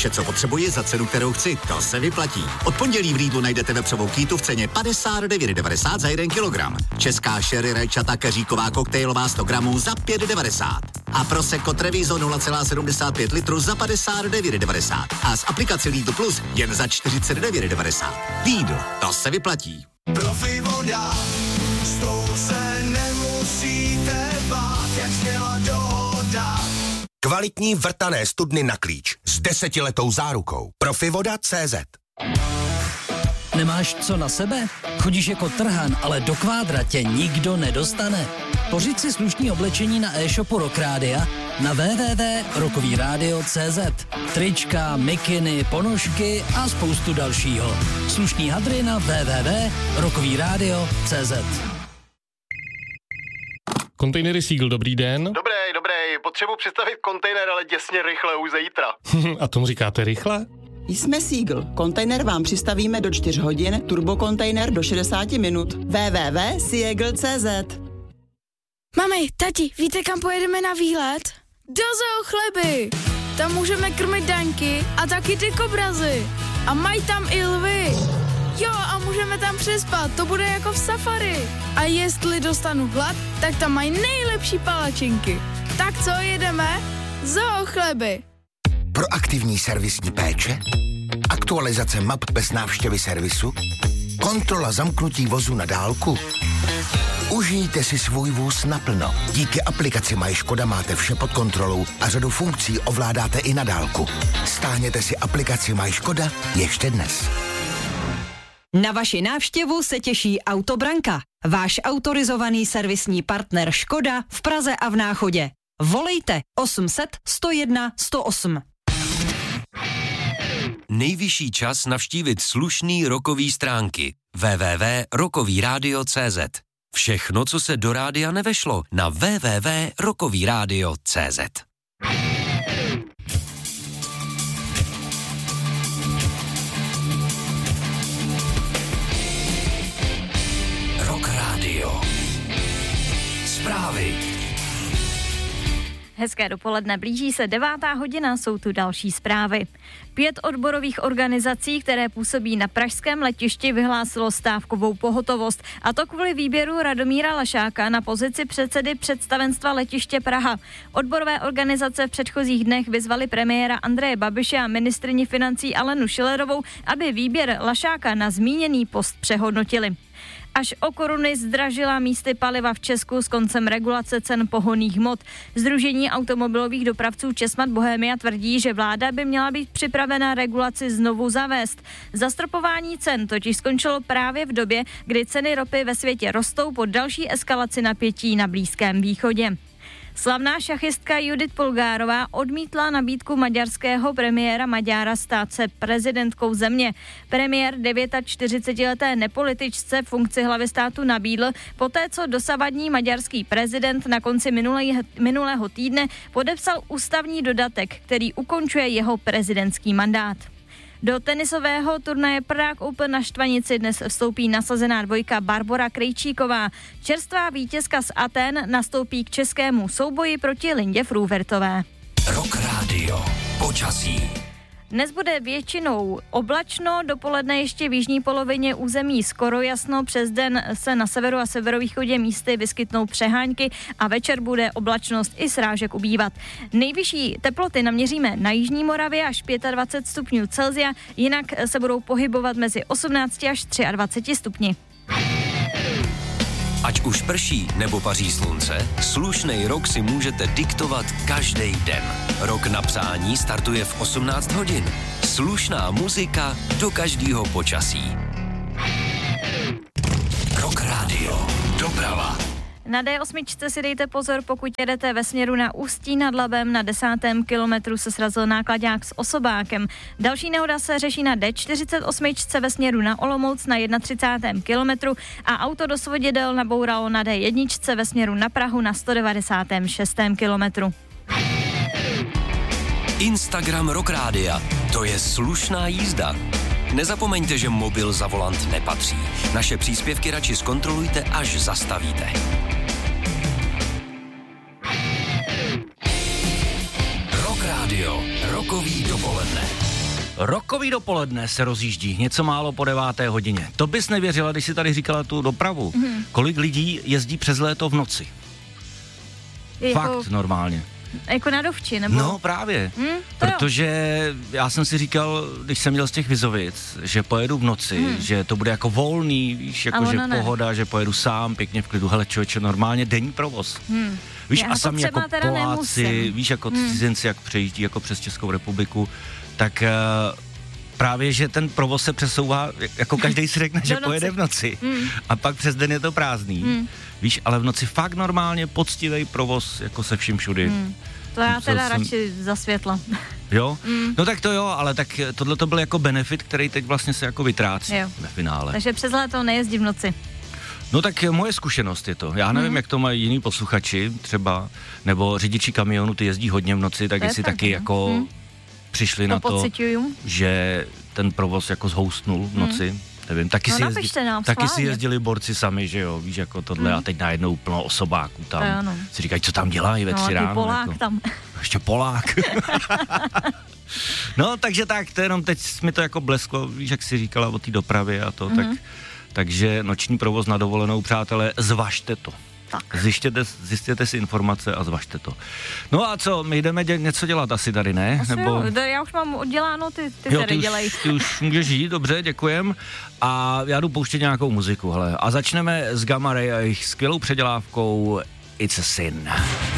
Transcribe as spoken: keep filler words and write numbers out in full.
Vše, co potřebuji za cenu, kterou chci, to se vyplatí. Od pondělí v Lidlu najdete vepřovou kýtu v ceně padesát devět devadesát za jeden kilogram. Česká sherry rajčata keříková koktejlová sto gramů za pět devadesát. A Prosecco Treviso nula celá sedmdesát pět litru za padesát devět devadesát. A s aplikací Lidl Plus jen za čtyřicet devět devadesát. Lidl, to se vyplatí. Profi voda, s tou se nemusíte bát, jak zněla dohoda. Kvalitní vrtané studny na klíč s desetiletou zárukou. Profivoda tečka cé zet. Nemáš co na sebe? Chodíš jako trhan, ale do kvádra tě nikdo nedostane. Pořiď si slušný oblečení na e-shopu Rock Rádia na w w w tečka rockový rádio tečka cé zet. Trička, mikiny, ponožky a spoustu dalšího. Slušný hadry na w w w tečka rockový rádio tečka cé zet. Kontejnery Siegl, dobrý den. Dobrý, dobrý, potřebuji představit kontejner, ale děsně rychle, už zítra. A tomu říkáte rychle? Jsme Siegl. Kontejner vám přistavíme do čtyř hodin, turbokontejner do šedesát minut. w w w tečka siegl tečka cé zet. Mami, tati, víte, kam pojedeme na výlet? Do Zoo Chleby. Tam můžeme krmit daňky a taky ty kobrazy. A mají tam i lvy. Jo, a můžeme tam přespat, to bude jako v safari. A jestli dostanu hlad, tak tam mají nejlepší palačinky. Tak co, jedeme? Zoo Chleby. Proaktivní servisní péče, aktualizace map bez návštěvy servisu, kontrola zamknutí vozu na dálku. Užijte si svůj vůz naplno. Díky aplikaci Moje Škoda máte vše pod kontrolou a řadu funkcí ovládáte i na dálku. Stáhněte si aplikaci Moje Škoda ještě dnes. Na vaši návštěvu se těší Autobranka, váš autorizovaný servisní partner Škoda v Praze a v Náchodě. Volejte osm set sto jedna sto osm. Nejvyšší čas navštívit slušný rockový stránky w w w tečka rockový rádio tečka cé zet. Všechno, co se do rádia nevešlo, na w w w tečka rockový rádio tečka cé zet. Rock Rádio. Zprávy. Hezké dopoledne, blíží se devátá hodina, jsou tu další zprávy. Pět odborových organizací, které působí na pražském letišti, vyhlásilo stávkovou pohotovost, a to kvůli výběru Radomíra Lašáka na pozici předsedy představenstva letiště Praha. Odborové organizace v předchozích dnech vyzvali premiéra Andreje Babiše a ministryni financí Alenu Schillerovou, aby výběr Lašáka na zmíněný post přehodnotili. Až o koruny zdražila místy paliva v Česku s koncem regulace cen pohonných hmot. Sdružení automobilových dopravců Česmad Bohemia tvrdí, že vláda by měla být připravena regulaci znovu zavést. Zastropování cen totiž skončilo právě v době, kdy ceny ropy ve světě rostou po další eskalaci napětí na Blízkém východě. Slavná šachistka Judith Polgárová odmítla nabídku maďarského premiéra Maďára stát se prezidentkou země. Premiér čtyřicetidevítileté nepolitičce funkci hlavy státu nabídl poté, co dosavadní maďarský prezident na konci minulého, minulého týdne podepsal ústavní dodatek, který ukončuje jeho prezidentský mandát. Do tenisového turnaje Prague Open na Štvanici dnes vstoupí nasazená dvojka Barbora Krejčíková. Čerstvá vítězka z Aten nastoupí k českému souboji proti Lindě Fruhvirtové. Rock Rádio. Počasí. Dnes bude většinou oblačno, dopoledne ještě v jižní polovině území skoro jasno, přes den se na severu a severovýchodě místy vyskytnou přehánky a večer bude oblačnost i srážek ubývat. Nejvyšší teploty naměříme na jižní Moravě až dvacet pět stupňů Celsia, jinak se budou pohybovat mezi osmnáct až dvacet tři stupni. Ať už prší nebo paří slunce, slušnej rok si můžete diktovat každý den. Rok na přání startuje v osmnáct hodin. Slušná muzika do každého počasí. Rock Rádio. Doprava. Na dé osm si dejte pozor, pokud jedete ve směru na Ústí nad Labem, na desátém kilometru se srazil náklaďák s osobákem. Další nehoda se řeší na dé čtyřicet osm ve směru na Olomouc na třicátém prvním kilometru a auto do svodidel nabouralo na dé jedna ve směru na Prahu na sto devadesátém šestém kilometru. Instagram Rock Rádia. To je slušná jízda. Nezapomeňte, že mobil za volant nepatří. Naše příspěvky radši zkontrolujte, až zastavíte. Rock Rádio. Rokový dopoledne. Rokový dopoledne se rozjíždí něco málo po deváté hodině. To bys nevěřila, když si tady říkala tu dopravu. Mm. Kolik lidí jezdí přes léto v noci? Je Fakt jako, normálně. Jako na dovči, nebo? No právě, mm, protože jo. Já jsem si říkal, když jsem měl z těch Vizovic, že pojedu v noci, mm. že to bude jako volný, víš, jako že ne. pohoda, že pojedu sám, pěkně v klidu. Hele člověče, normálně denní provoz. Mm. Víš, Já a sami jako Poláci, nemusím. víš, jako mm. cizinci, jak přejíždí jako přes Českou republiku, tak uh, právě, že ten provoz se přesouvá, jako každý si řekne, že noci. pojede v noci mm. a pak přes den je to prázdný. Mm. Víš, ale v noci fakt normálně poctivý provoz, jako se vším všudy. Mm. To já teda jsem... radši za světla. Jo? Mm. No tak to jo, ale tak tohle to byl jako benefit, který teď vlastně se jako vytrácí jo. ve finále. Takže přes léto nejezdí v noci. No tak moje zkušenost je to. Já nevím, mm. jak to mají jiní posluchači třeba, nebo řidiči kamionu, ty jezdí hodně v noci, tak to jestli taky jako mm. přišli to na to, pocituju. že ten provoz jako zhoustnul v noci. Mm. Nevím, taky, no, si, jezdí, nám, taky si jezdili borci sami, že jo, víš, jako tohle mm. a teď najednou plno osobáků tam. To ano. Si říkají, co tam dělají ve tři no, ráno. Polák jako. tam. Ještě Polák. No, takže tak, to jenom teď mi to jako blesklo, víš, jak jsi říkala o té dopravě a to, mm. tak, takže noční provoz na dovolenou, přátelé, zvažte to. Tak. Zjištěte, zjistěte si informace a zvažte to. No a co, my jdeme dě- něco dělat asi tady, ne? Asi Nebo... jo, já už mám odděláno, ty, ty jo, tady ty dělej. Už, ty už můžeš jít, dobře, děkujem. A já jdu pouštět nějakou muziku, hele. A začneme s Gamma Ray a jejich skvělou předělávkou It's a Sin.